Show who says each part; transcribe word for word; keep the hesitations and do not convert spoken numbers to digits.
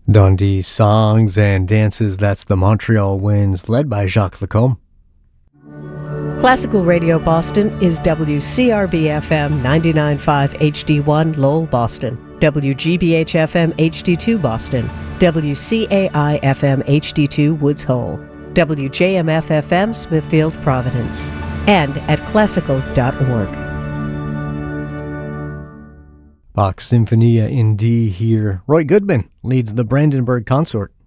Speaker 1: Dundee songs and dances, that's the Montreal Winds, led by Jacques Lacombe.
Speaker 2: Classical Radio Boston is W C R B F M ninety-nine point five H D one Lowell, Boston, W G B H F M H D two Boston, W C A I F M H D two Woods Hole, W J M F F M Smithfield, Providence, and at classical dot org.
Speaker 1: Bach's Sinfonia in D here. Roy Goodman leads the Brandenburg Consort.